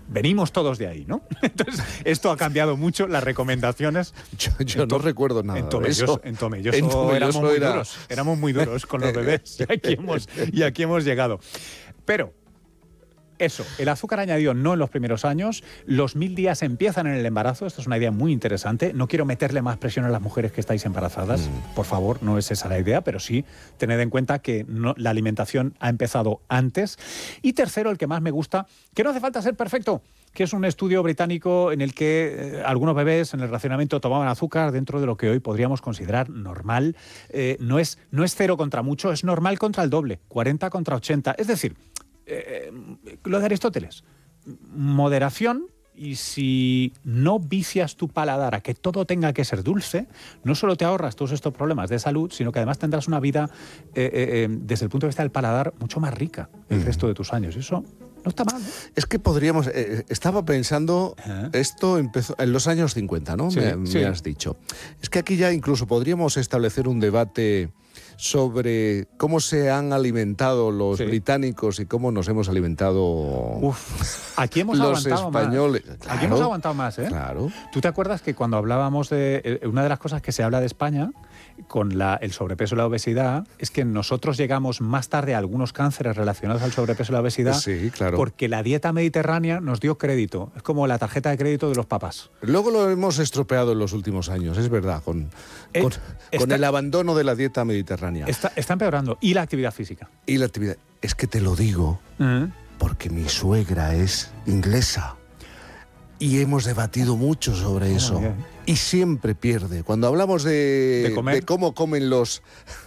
venimos todos de ahí, ¿no? Entonces, esto ha cambiado mucho las recomendaciones. Yo no recuerdo nada de eso. En Tomelloso éramos muy duros con los bebés y aquí hemos llegado. Pero eso, el azúcar añadido no en los primeros años, los 1000 días empiezan en el embarazo, esto es una idea muy interesante, no quiero meterle más presión a las mujeres que estáis embarazadas, por favor, no es esa la idea, pero sí, tened en cuenta que la alimentación ha empezado antes. Y tercero, el que más me gusta, que no hace falta ser perfecto, que es un estudio británico en el que algunos bebés en el racionamiento tomaban azúcar dentro de lo que hoy podríamos considerar normal. No es 0 contra mucho, es normal contra el doble, 40 contra 80, es decir, lo de Aristóteles, moderación, y si no vicias tu paladar a que todo tenga que ser dulce, no solo te ahorras todos estos problemas de salud, sino que además tendrás una vida desde el punto de vista del paladar mucho más rica el resto de tus años. Eso no está mal, ¿no? Es que podríamos... estaba pensando, esto empezó en los años 50, ¿no? Sí, me has dicho. Es que aquí ya incluso podríamos establecer un debate sobre cómo se han alimentado los británicos y cómo nos hemos alimentado aquí hemos los españoles. Claro, aquí hemos aguantado más, ¿eh? Claro. ¿Tú te acuerdas que cuando hablábamos de... una de las cosas que se habla de España con el sobrepeso y la obesidad es que nosotros llegamos más tarde a algunos cánceres relacionados al sobrepeso y la obesidad, sí, claro, porque la dieta mediterránea nos dio crédito. Es como la tarjeta de crédito de los papás. Luego lo hemos estropeado en los últimos años, es verdad, con el abandono de la dieta mediterránea. Está empeorando. Y la actividad física. Y la actividad... Es que te lo digo porque mi suegra es inglesa. Y hemos debatido mucho sobre eso. Y siempre pierde. Cuando hablamos de cómo comen los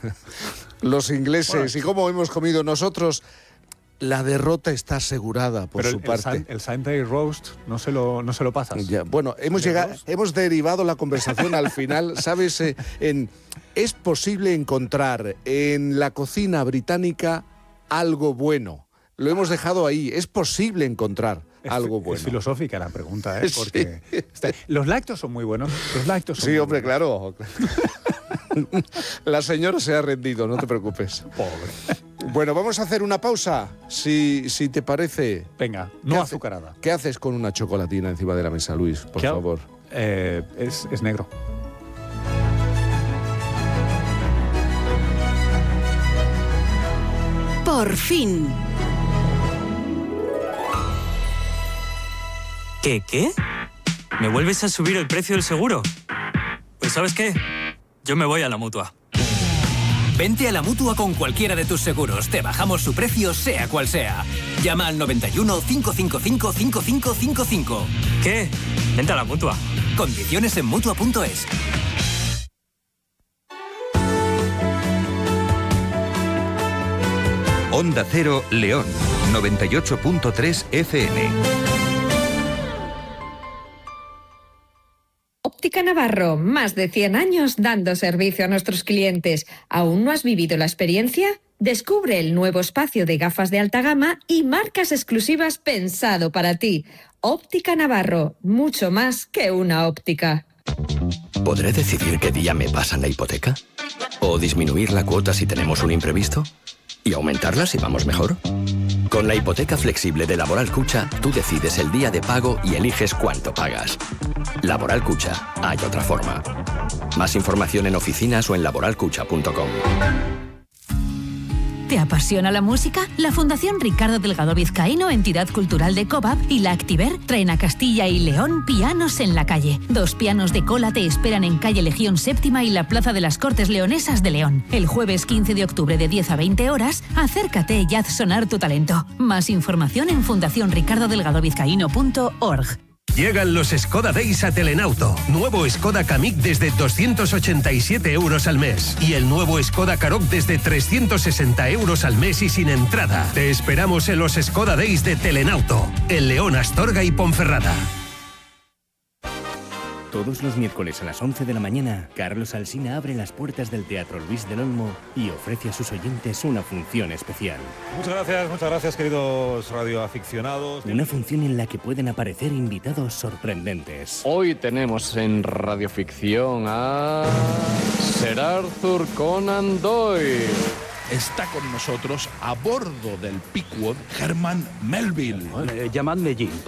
ingleses y cómo hemos comido nosotros, la derrota está asegurada por su parte. El Sunday Roast no se lo pasas. Ya, bueno, hemos derivado la conversación al final, ¿sabes? Es posible encontrar en la cocina británica algo bueno. Lo hemos dejado ahí. Es posible encontrar algo bueno. Es filosófica la pregunta, ¿eh? Porque los lácteos son muy buenos. Sí, hombre, claro. La señora se ha rendido, no te preocupes. Pobre. Bueno, vamos a hacer una pausa, si te parece. Venga, no azucarada. ¿Qué haces con una chocolatina encima de la mesa, Luis? Por favor. Es negro. Por fin. ¿Qué? ¿Me vuelves a subir el precio del seguro? Pues ¿sabes qué? Yo me voy a la Mutua. Vente a la Mutua con cualquiera de tus seguros. Te bajamos su precio, sea cual sea. Llama al 91 555 5555. ¿Qué? Vente a la Mutua. Condiciones en Mutua.es. Onda Cero, León, 98.3 FM. Óptica Navarro, más de 100 años dando servicio a nuestros clientes. ¿Aún no has vivido la experiencia? Descubre el nuevo espacio de gafas de alta gama y marcas exclusivas pensado para ti. Óptica Navarro, mucho más que una óptica. ¿Podré decidir qué día me pasan la hipoteca? ¿O disminuir la cuota si tenemos un imprevisto? ¿Y aumentarla si vamos mejor? Con la hipoteca flexible de Laboral Cucha, tú decides el día de pago y eliges cuánto pagas. Laboral Cucha, hay otra forma. Más información en oficinas o en laboralcucha.com. ¿Te apasiona la música? La Fundación Ricardo Delgado Vizcaíno, entidad cultural de COVAP, y la Activer traen a Castilla y León Pianos en la Calle. 2 pianos de cola te esperan en calle Legión Séptima y la Plaza de las Cortes Leonesas de León. El jueves 15 de octubre de 10 a 20 horas, acércate y haz sonar tu talento. Más información en fundacionricardodelgadovizcaíno.org. Llegan los Skoda Days a Telenauto. Nuevo Skoda Kamiq desde 287 euros al mes. Y el nuevo Skoda Karoq desde 360 euros al mes y sin entrada. Te esperamos en los Skoda Days de Telenauto. En León, Astorga y Ponferrada. Todos los miércoles a las 11 de la mañana, Carlos Alsina abre las puertas del Teatro Luis del Olmo y ofrece a sus oyentes una función especial. Muchas gracias, queridos radioaficionados. Una función en la que pueden aparecer invitados sorprendentes. Hoy tenemos en radioficción a Sir Arthur Conan Doyle. Está con nosotros a bordo del Pickwood Herman Melville. Llamadme Jim.